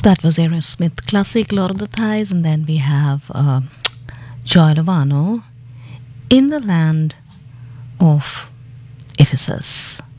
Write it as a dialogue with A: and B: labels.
A: That was Aerosmith Classic, Lord of the Thighs, and then we have Joy Lovano, In the Land of Ephesus.